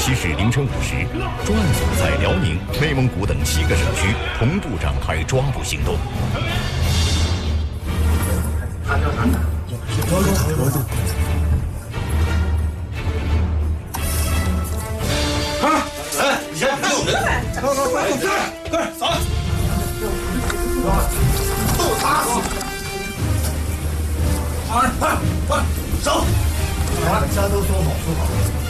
7日凌晨5时，专案组在辽宁、内蒙古等7个省区同步展开抓捕行动。 都打死！快走！大家都说好说好。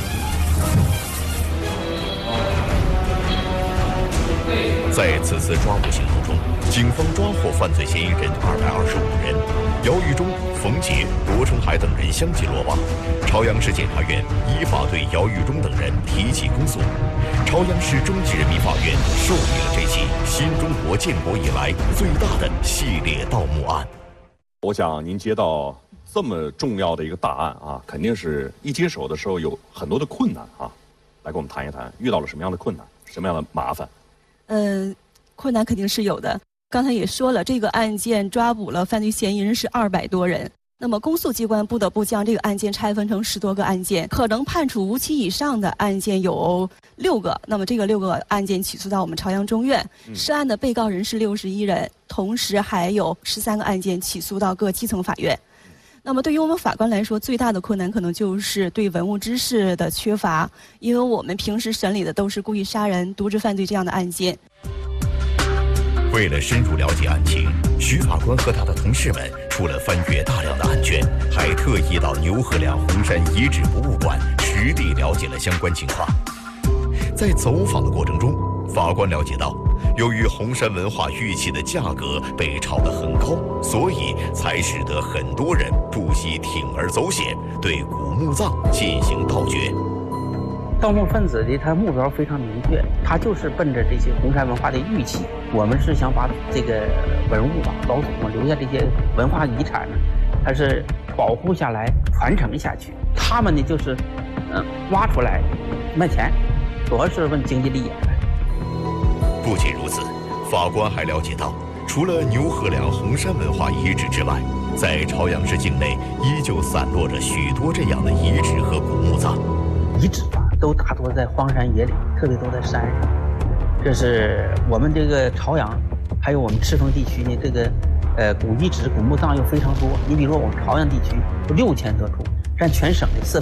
在此次抓捕行动中，警方抓获犯罪嫌疑人225人，姚玉忠、冯杰、罗成海等人相继落网。朝阳市检察院依法对姚玉忠等人提起公诉。朝阳市中级人民法院受理了这起新中国建国以来最大的系列盗墓案。 我想您接到这么重要的一个大案啊，肯定是一接手的时候有很多的困难啊，来跟我们谈一谈，遇到了什么样的困难，什么样的麻烦？ 困难肯定是有的。刚才也说了，这个案件抓捕了犯罪嫌疑人是200多人。那么公诉机关不得不将这个案件拆分成10多个案件，可能判处无期以上的案件有6个。那么这个6个案件起诉到我们朝阳中院，涉案的被告人是61人，同时还有13个案件起诉到各基层法院。那么对于我们法官来说，最大的困难可能就是对文物知识的缺乏，因为我们平时审理的都是故意杀人、渎职犯罪这样的案件。 为了深入了解案情，徐法官和他的同事们除了翻阅大量的案卷，还特意到牛河梁红山遗址博物馆实地了解了相关情况。在走访的过程中，法官了解到，由于红山文化玉器的价格被炒得很高，所以才使得很多人不惜铤而走险，对古墓葬进行盗掘。 盗墓分子的他目标非常明确，他就是奔着这些红山文化的玉器。我们是想把这个文物啊，老祖宗留下这些文化遗产呢，还是保护下来、传承下去。他们呢，就是挖出来卖钱，主要是问经济利益。 不仅如此，法官还了解到，除了牛河梁红山文化遗址之外，在朝阳市境内依旧散落着许多这样的遗址和古墓葬。 遗址啊，都大多在荒山野岭，特别都在山上。这是我们这个朝阳，还有我们赤峰地区呢，这个古遗址、古墓葬又非常多。你比如说我们朝阳地区有6000多处，占全省的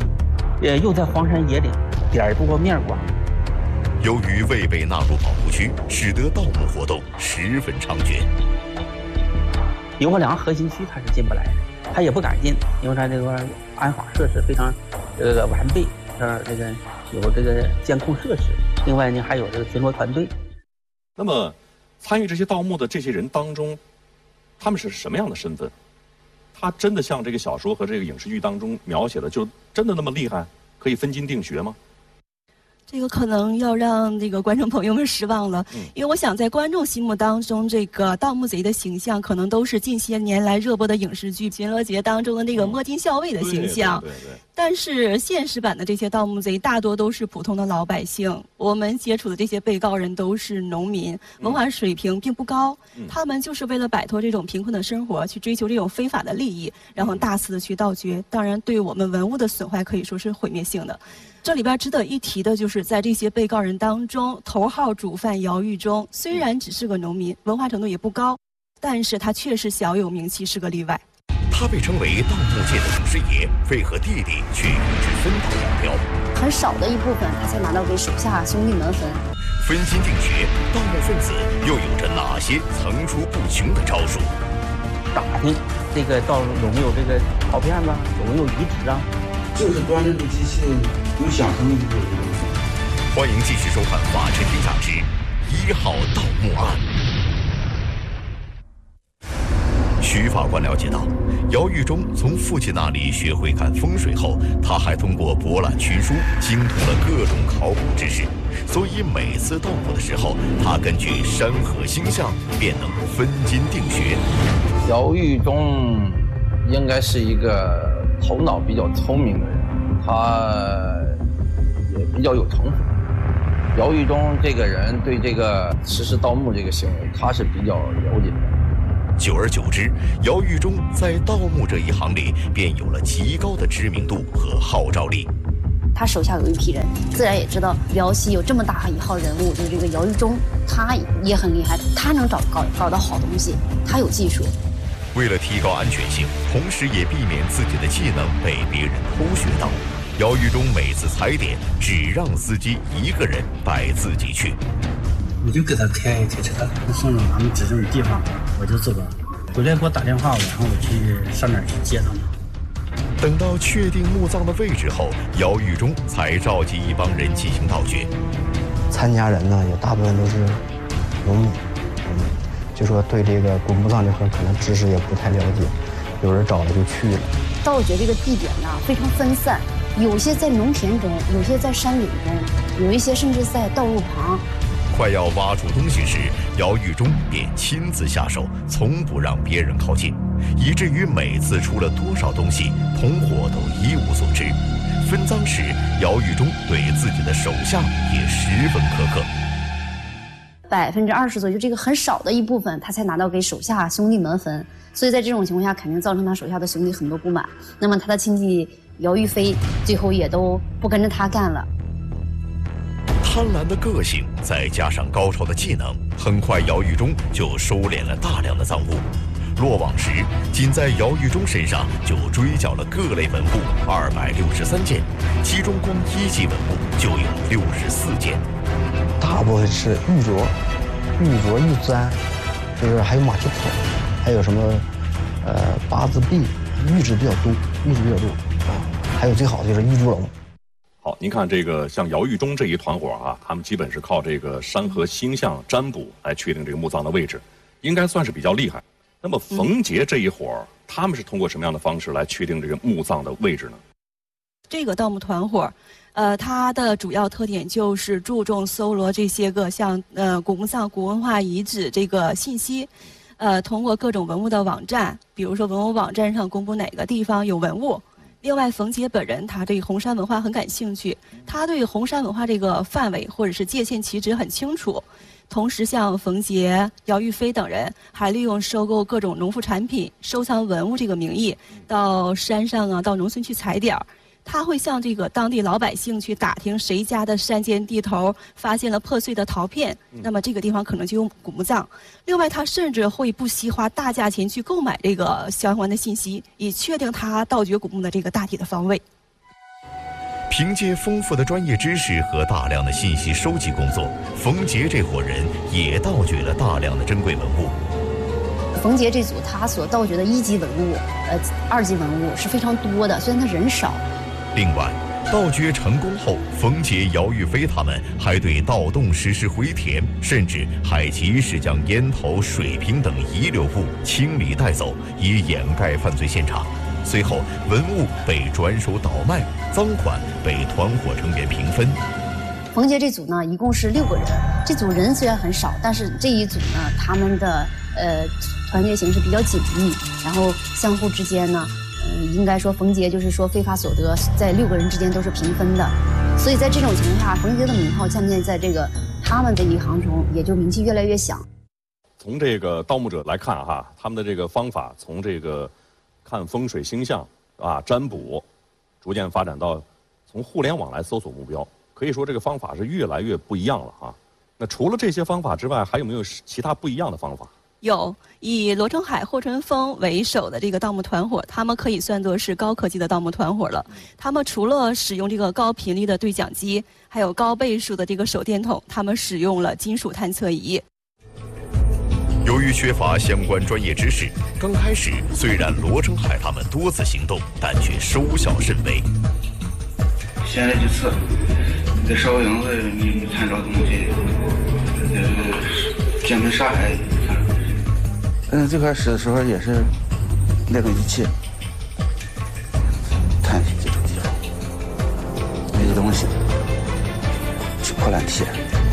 1/4，又在荒山野岭，点儿多面广。 由于未被纳入保护区，使得盗墓活动十分猖獗。 牛河梁核心区它是进不来的，它也不敢进，因为它这块安法设施非常完备，这个有这个监控设施，另外呢还有这个巡逻团队。 那么，参与这些盗墓的这些人当中，他们是什么样的身份？他真的像这个小说和这个影视剧当中描写的，就真的那么厉害，可以分金定穴吗？ 这个可能要让这个观众朋友们失望了，因为我想在观众心目当中，这个盗墓贼的形象可能都是近些年来热播的影视剧《寻罗节》当中的那个摸金校尉的形象。对。但是现实版的这些盗墓贼大多都是普通的老百姓，我们接触的这些被告人都是农民，文化水平并不高，他们就是为了摆脱这种贫困的生活，去追求这种非法的利益，然后大肆的去盗掘，当然对我们文物的损坏可以说是毁灭性的。这里边值得一提的就是，在这些被告人当中，头号主犯姚玉忠虽然只是个农民，文化程度也不高，但是他确实小有名气，是个例外。 他被称为盗墓界的祖师爷，为何弟弟却与之分道扬镳？ 很少的一部分，他才拿到给手下兄弟们分。 分金定穴，盗墓分子又有着哪些层出不穷的招数？ 打听这个到有没有这个陶片子，有没有遗址啊？ 就是端着这机器有响声的这个东西。 欢迎继续收看《法治天下之1号盗墓案》。徐法官了解到，姚玉忠从父亲那里学会看风水后，他还通过博览群书精通了各种考古知识，所以每次盗墓的时候，他根据山河星象便能分金定穴。 姚玉忠应该是一个头脑比较聪明的人，他也比较有城府。姚玉忠这个人对这个实施盗墓这个行为，他是比较了解的。 久而久之，姚玉忠在盗墓这一行里便有了极高的知名度和号召力。 他手下有一批人，自然也知道辽西有这么大一号人物，就是这个姚玉忠，他也很厉害，他能搞到好东西，他有技术。 为了提高安全性，同时也避免自己的技能被别人偷学到，姚玉忠每次踩点只让司机一个人带自己去。 我就给他开车，送到他们指定的地方，我就走了。回来给我打电话，然后我去上哪儿去接他们。 等到确定墓葬的位置后，姚玉忠才召集一帮人进行盗掘。 参加人呢，也大部分都是农民，就说对这个古墓葬这块可能知识也不太了解，有人找了就去了。 盗掘这个地点呢非常分散，有些在农田中，有些在山岭中，有一些甚至在道路旁。 快要挖出东西时，姚玉忠便亲自下手，从不让别人靠近，以至于每次出了多少东西，同伙都一无所知。分赃时，姚玉忠对自己的手下也十分苛刻。 20%左右，就这个很少的一部分，他才拿到给手下兄弟们分。所以在这种情况下，肯定造成他手下的兄弟很多不满。那么他的亲戚姚玉飞最后也都不跟着他干了。 贪婪的个性再加上高超的技能，很快姚玉忠就收敛了大量的赃物。落网时，仅在姚玉忠身上就追缴了各类文物263件，其中光1级文物就有64件。 大部分是玉镯、玉簪，就是还有马蹄腿，还有什么八字币，玉质比较多啊。还有最好的就是玉猪龙。 好，您看这个像姚玉忠这一团伙啊，他们基本是靠这个山河星象占卜来确定这个墓葬的位置，应该算是比较厉害。那么冯杰这一伙，他们是通过什么样的方式来确定这个墓葬的位置呢？ 这个盗墓团伙，它的主要特点就是注重搜罗这些个像古墓葬、古文化遗址这个信息，通过各种文物的网站，比如说文物网站上公布哪个地方有文物。另外，冯杰本人他对红山文化很感兴趣，他对红山文化这个范围或者是界限其实很清楚。同时，像冯杰、姚玉飞等人还利用收购各种农副产品、收藏文物这个名义，到山上啊、到农村去踩点儿。他会向这个当地老百姓去打听谁家的山间地头发现了破碎的陶片，那么这个地方可能就有古墓葬。另外，他甚至会不惜花大价钱去购买这个相关的信息，以确定他盗掘古墓的这个大体的方位。 凭借丰富的专业知识和大量的信息收集工作，冯杰这伙人也盗掘了大量的珍贵文物。 冯杰这组他所盗掘的1级文物、2级文物是非常多的，虽然他人少。 另外，盗掘成功后，冯杰、姚玉飞他们还对盗洞实施回填，甚至还及时将烟头、水瓶等遗留物清理带走，以掩盖犯罪现场。随后，文物被转手倒卖，赃款被团伙成员平分。 冯杰这组呢，一共是6个人。这组人虽然很少，但是这一组呢，他们的团结形式比较紧密，然后相互之间呢。应该说，冯杰就是说非法所得在6个人之间都是平分的，所以在这种情况下，冯杰的名号渐渐在这个他们这一行中也就名气越来越响。 从这个盗墓者来看哈，他们的这个方法从这个看风水星象啊、占卜，逐渐发展到从互联网来搜索目标，可以说这个方法是越来越不一样了啊。那除了这些方法之外，还有没有其他不一样的方法？ 有以罗成海、霍春风为首的这个盗墓团伙，他们可以算作是高科技的盗墓团伙了。他们除了使用这个高频率的对讲机，还有高倍数的这个手电筒，他们使用了金属探测仪。 由于缺乏相关专业知识，刚开始虽然罗成海他们多次行动，但却收效甚微。 先来去测，你的烧影子你看着东西，见没杀害。 最开始的时候也是那个仪器，探几处地方，没东西，去破烂铁。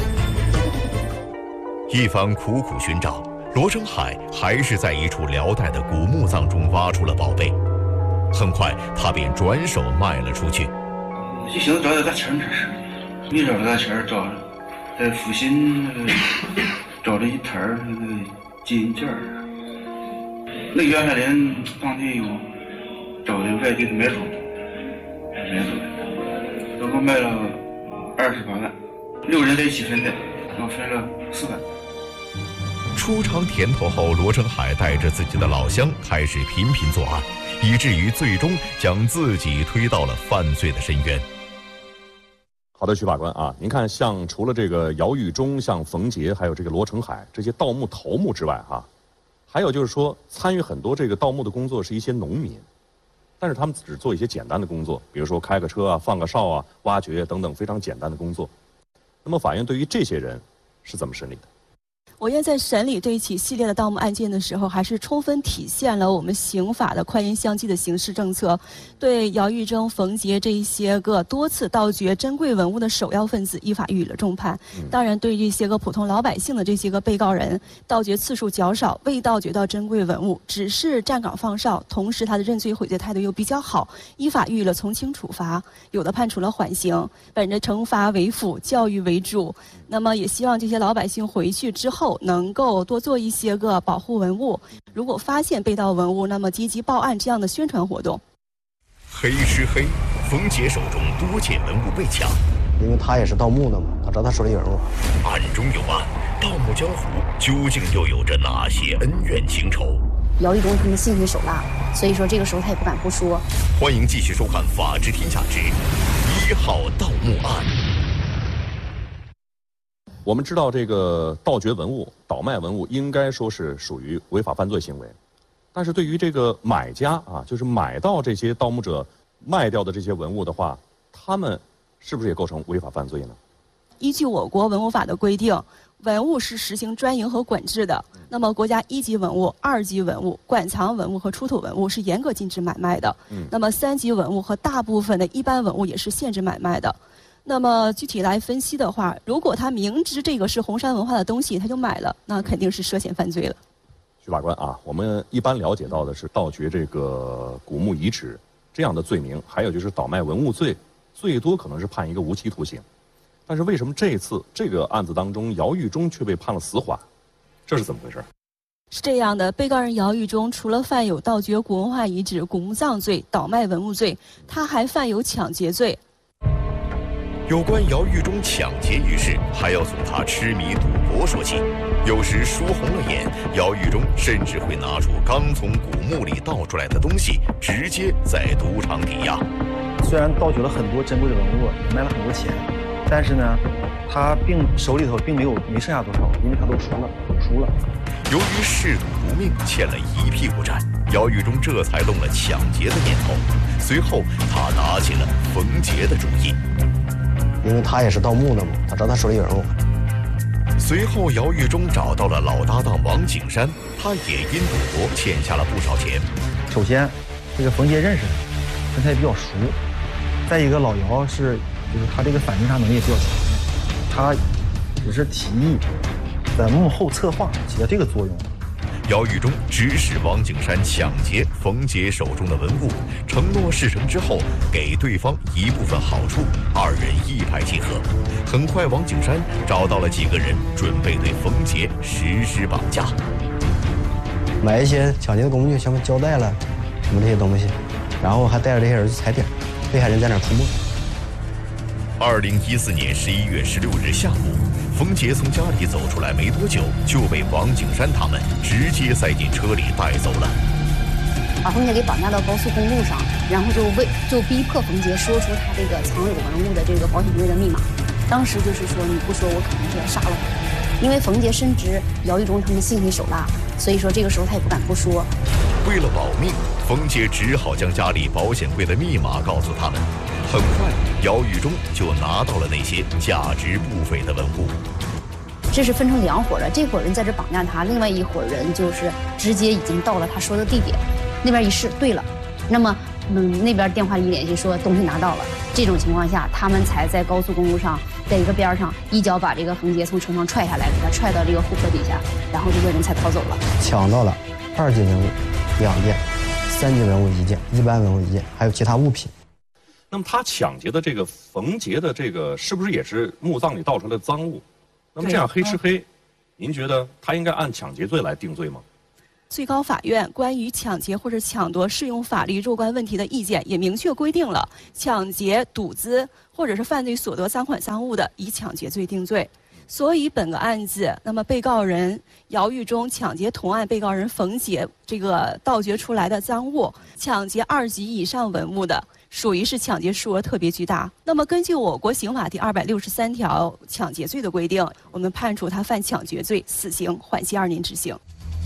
一番苦苦寻找，罗成海还是在一处辽代的古墓葬中挖出了宝贝。很快，他便转手卖了出去。 就寻思找点大钱这事，没找着大钱，找在阜新找着一坛那个金银件儿。那袁海林当地有找的外地的买主，买走了。 总共卖了28万，6人在一起分的，我分了4万。 初尝甜头后，罗成海带着自己的老乡开始频频作案，以至于最终将自己推到了犯罪的深渊。 好的，徐法官啊，您看，像除了这个姚玉忠、像冯杰，还有这个罗成海这些盗墓头目之外，还有就是说，参与很多这个盗墓的工作是一些农民，但是他们只做一些简单的工作，比如说开个车啊、放个哨啊、挖掘等等非常简单的工作。那么法院对于这些人是怎么审理的？ 我院在审理这一起系列的盗墓案件的时候，还是充分体现了我们刑法的宽严相济的刑事政策，对姚玉忠、冯杰这一些个多次盗掘珍贵文物的首要分子依法予以了重判。当然，对这些个普通老百姓的这些个被告人，盗掘次数较少，未盗掘到珍贵文物，只是站岗放哨，同时他的认罪悔罪态度又比较好，依法予以了从轻处罚，有的判处了缓刑，本着惩罚为辅、教育为主。那么也希望这些老百姓回去之后能够多做一些个保护文物，如果发现被盗文物，那么积极报案这样的宣传活动。 黑吃黑，冯杰手中多件文物被抢， 因为他也是盗墓的嘛，他知道他手里有文物。 案中有案，盗墓江湖究竟又有着哪些恩怨情仇？ 姚玉忠他们心狠手辣，所以说这个时候他也不敢不说。 欢迎继续收看《法治天下之1号盗墓案》。 我们知道，这个盗掘文物、倒卖文物应该说是属于违法犯罪行为，但是对于这个买家啊，就是买到这些盗墓者卖掉的这些文物的话，他们是不是也构成违法犯罪呢？ 依据我国文物法的规定，文物是实行专营和管制的。那么，国家1级文物、2级文物、馆藏文物和出土文物是严格禁止买卖的。那么，3级文物和大部分的一般文物也是限制买卖的。那么具体来分析的话，如果他明知这个是红山文化的东西，他就买了，那肯定是涉嫌犯罪了。 徐法官啊，我们一般了解到的是盗掘这个古墓遗址这样的罪名，还有就是倒卖文物罪，最多可能是判一个无期徒刑。但是为什么这次这个案子当中，姚玉忠却被判了死缓？这是怎么回事？ 是这样的，被告人姚玉忠除了犯有盗掘古文化遗址、古墓葬罪、倒卖文物罪，他还犯有抢劫罪。 有关姚玉忠抢劫一事，还要从他痴迷赌博说起。有时输红了眼，姚玉忠甚至会拿出刚从古墓里盗出来的东西，直接在赌场抵押。 虽然盗取了很多珍贵的文物，也卖了很多钱，但是呢，他手里头并没剩下多少，因为他都输了。 由于嗜赌如命，欠了一屁股债，姚玉忠这才动了抢劫的念头。随后，他打起了冯杰的主意。 因为他也是盗墓的嘛，他知道他手里有文物。 随后，姚玉忠找到了老搭档王景山，他也因赌博欠下了不少钱。 首先，这个冯杰认识他，跟他也比较熟。再一个，老姚就是他这个反侦查能力也比较强，他只是提议，在幕后策划起到这个作用。 姚玉忠指使王景山抢劫冯杰手中的文物，承诺事成之后给对方一部分好处，二人一拍即合。很快，王景山找到了几个人，准备对冯杰实施绑架， 买一些抢劫的工具，像胶带了什么这些东西，然后还带着这些人去踩点，被害人在那儿出没。 2014年11月16日下午，冯杰从家里走出来没多久，就被王景山他们直接塞进车里带走了。 把冯杰给绑架到高速公路上，然后就逼迫冯杰说出他这个藏有文物的这个保险柜的密码。当时就是说，你不说，我可能就要杀了你。因为冯杰深知姚玉忠他们心狠手辣，所以说这个时候他也不敢不说。 为了保命，冯杰只好将家里保险柜的密码告诉他们。很快，姚玉忠就拿到了那些价值不菲的文物。 这是分成2伙的，这伙人在这绑架他，另外一伙人就是直接已经到了他说的地点。那边一试对了，那么那边电话一联系说东西拿到了。这种情况下，他们才在高速公路上，在一个边上一脚把这个冯杰从车上踹下来，给他踹到这个护坡底下，然后这些人才逃走了。 抢到了2级文物2件，3级文物1件，一般文物1件，还有其他物品。 那么他抢劫的这个冯杰的这个是不是也是墓葬里盗出来的赃物？那么这样黑吃黑，您觉得他应该按抢劫罪来定罪吗？ 最高法院关于抢劫或者抢夺适用法律若干问题的意见也明确规定了，抢劫、赌资或者是犯罪所得赃款赃物的，以抢劫罪定罪。所以本个案子，那么被告人姚玉忠抢劫同案被告人冯杰这个盗掘出来的赃物，抢劫2级以上文物的，属于是抢劫数额特别巨大。那么根据我国刑法第263条抢劫罪的规定，我们判处他犯抢劫罪，死刑，缓期2年执行。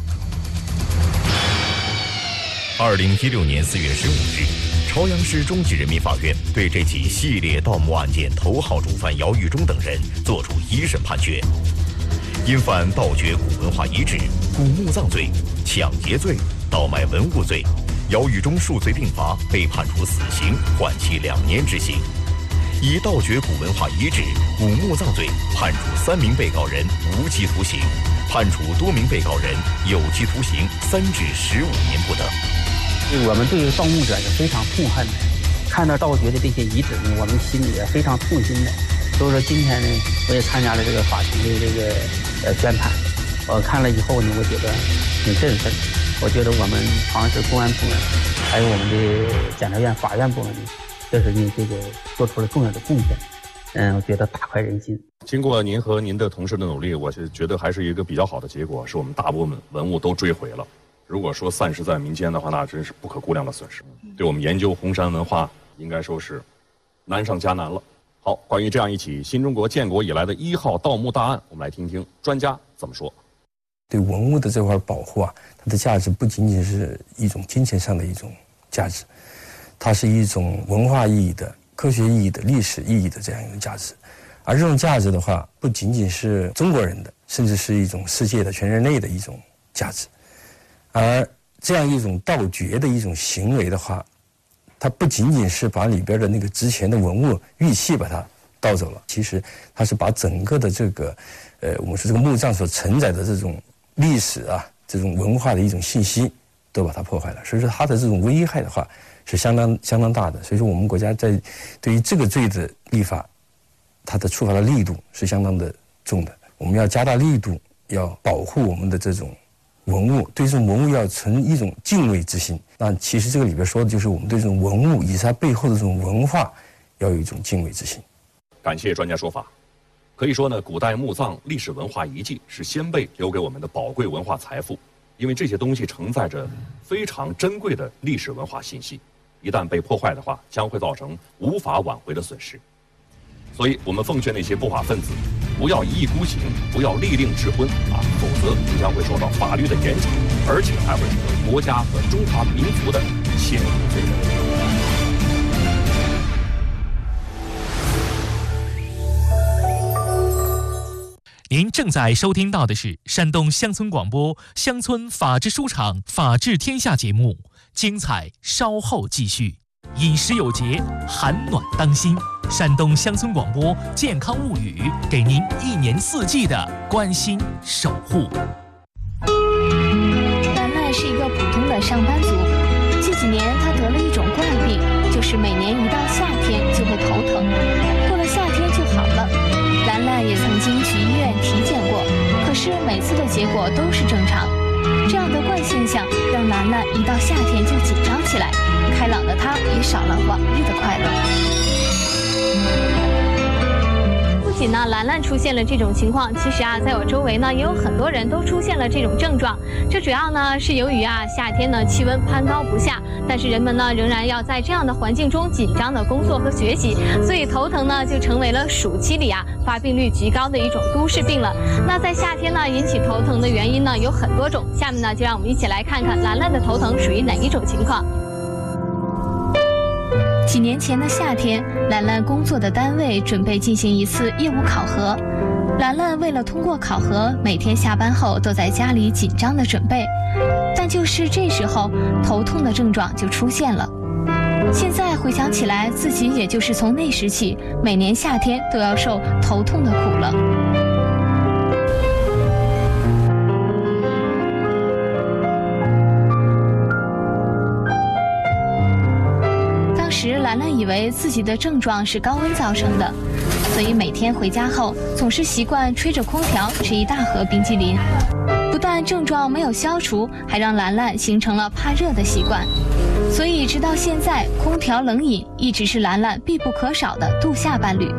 2016年4月15日，朝阳市中级人民法院对这起系列盗墓案件头号主犯姚玉忠等人作出1审判决。因犯盗掘古文化遗址、古墓葬罪、抢劫罪、倒卖文物罪，姚玉忠数罪并罚，被判处死刑，缓期2年执行。以盗掘古文化遗址、古墓葬罪判处3名被告人无期徒刑，判处多名被告人有期徒刑3至15年不等。 我们对盗墓者是非常痛恨的，看到盗掘的这些遗址呢，我们心里也非常痛心的。所以说今天呢，我也参加了这个法庭的这个宣判，我看了以后呢，我觉得挺振奋。我觉得我们朝阳市公安部门，还有我们的检察院、法院部门，这是这个做出了重要的贡献。我觉得大快人心。 经过您和您的同事的努力，我是觉得还是一个比较好的结果，是我们大部分文物都追回了。如果说散失在民间的话，那真是不可估量的损失，对我们研究红山文化应该说是难上加难了。好，关于这样一起新中国建国以来的1号盗墓大案，我们来听听专家怎么说。 对文物的这块保护啊，它的价值不仅仅是一种金钱上的一种价值，它是一种文化意义的、科学意义的、历史意义的这样一种价值。而这种价值的话，不仅仅是中国人的，甚至是一种世界的、全人类的一种价值。而这样一种盗掘的一种行为的话，它不仅仅是把里边的那个值钱的文物玉器把它盗走了，其实它是把整个的这个我们说这个墓葬所承载的这种历史啊、这种文化的一种信息都把它破坏了。所以说它的这种危害的话是相当大的。所以说我们国家在对于这个罪的立法，它的处罚的力度是相当的重的。我们要加大力度，要保护我们的这种文物，对这种文物要存一种敬畏之心。那其实这个里边说的就是我们对这种文物以及它背后的这种文化要有一种敬畏之心。 感谢专家说法。可以说呢，古代墓葬历史文化遗迹是先辈留给我们的宝贵文化财富，因为这些东西承载着非常珍贵的历史文化信息，一旦被破坏的话，将会造成无法挽回的损失。所以我们奉劝那些不法分子，不要一意孤行，不要立令智昏啊，否则你将会受到法律的严惩，而且还会成为国家和中华民族的陷入罪人。 您正在收听到的是山东乡村广播乡村法制书场法治天下节目，精彩稍后继续。饮食有节，寒暖当心。山东乡村广播健康物语，给您1年4季的关心守护。 兰兰是一个普通的上班族，这几年她得了一种怪病，就是每年一到夏天就会头疼，过了夏天就好了。兰兰也曾经去医院体检过，可是每次的结果都是正常。这样的怪现象让兰兰一到夏天就紧张起来，开朗的她也少了往日的快乐。不仅呢，兰兰出现了这种情况，其实啊，在我周围呢，也有很多人都出现了这种症状。这主要呢是由于啊，夏天呢气温攀高不下，但是人们呢仍然要在这样的环境中紧张的工作和学习，所以头疼呢就成为了暑期里啊发病率极高的一种都市病了。那在夏天呢引起头疼的原因呢有很多种，下面呢就让我们一起来看看兰兰的头疼属于哪一种情况。几年前的夏天，兰兰工作的单位准备进行一次业务考核。兰兰为了通过考核，每天下班后都在家里紧张的准备。但就是这时候，头痛的症状就出现了。现在回想起来，自己也就是从那时起，每年夏天都要受头痛的苦了。兰兰以为自己的症状是高温造成的，所以每天回家后总是习惯吹着空调吃一大盒冰激凌。不但但症状没有消除，还让兰兰形成了怕热的习惯。所以直到现在，空调冷饮一直是兰兰必不可少的度夏伴侣。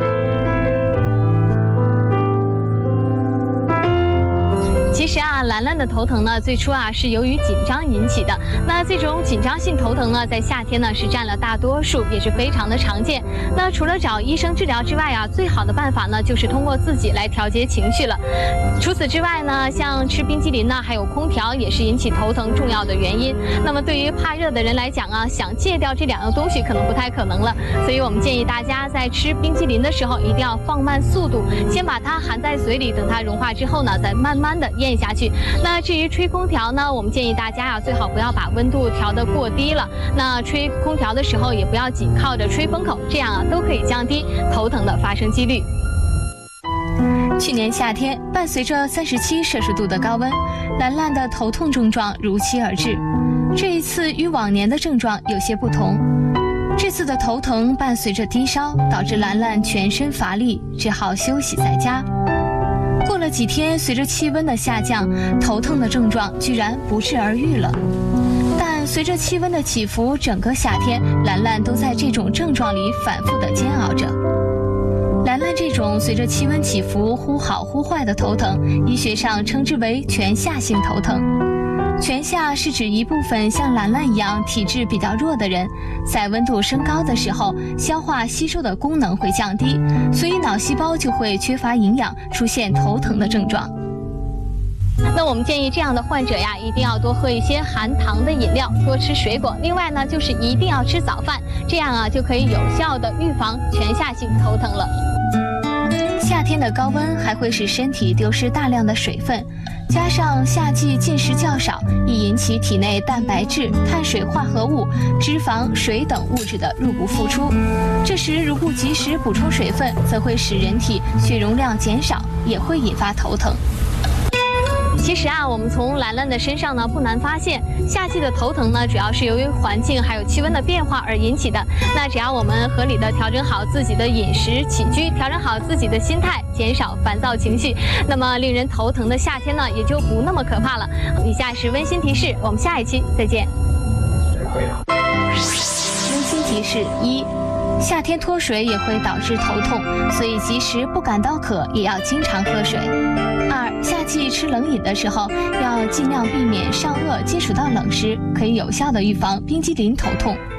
其实啊，兰兰的头疼呢，最初啊是由于紧张引起的。那这种紧张性头疼呢，在夏天呢是占了大多数，也是非常的常见。那除了找医生治疗之外啊，最好的办法呢就是通过自己来调节情绪了。除此之外呢，像吃冰激凌呢，还有空调也是引起头疼重要的原因。那么对于怕热的人来讲啊，想戒掉这2样东西可能不太可能了。所以我们建议大家在吃冰激凌的时候，一定要放慢速度，先把它含在嘴里，等它融化之后呢，再慢慢的咽下去。那至于吹空调呢，我们建议大家最好不要把温度调得过低了。那吹空调的时候也不要紧靠着吹风口，这样都可以降低头疼的发生几率。去年夏天，伴随着37摄氏度的高温，兰兰的头痛症状如期而至。这一次与往年的症状有些不同，这次的头疼伴随着低烧，导致兰兰全身乏力，只好休息在家。过了几天，随着气温的下降，头疼的症状居然不治而愈了。但随着气温的起伏，整个夏天兰兰都在这种症状里反复地煎熬着。兰兰这种随着气温起伏忽好忽坏的头疼，医学上称之为全夏性头疼。全夏是指一部分像兰兰一样体质比较弱的人，在温度升高的时候，消化吸收的功能会降低，所以脑细胞就会缺乏营养，出现头疼的症状。那我们建议这样的患者呀，一定要多喝一些含糖的饮料，多吃水果。另外呢，就是一定要吃早饭，这样啊就可以有效的预防全夏性头疼了。夏天的高温还会使身体丢失大量的水分，加上夏季进食较少，易引起体内蛋白质、碳水化合物、脂肪、水等物质的入不敷出。这时如不及时补充水分，则会使人体血容量减少，也会引发头疼。其实啊，我们从兰兰的身上呢，不难发现，夏季的头疼呢，主要是由于环境还有气温的变化而引起的。那只要我们合理的调整好自己的饮食起居，调整好自己的心态，减少烦躁情绪，那么令人头疼的夏天呢，也就不那么可怕了。以下是温馨提示，我们下一期再见。温馨提示1。夏天脱水也会导致头痛，所以即使不感到渴，也要经常喝水。2. 夏季吃冷饮的时候，要尽量避免上颚接触到冷食，可以有效的预防冰激凌头痛。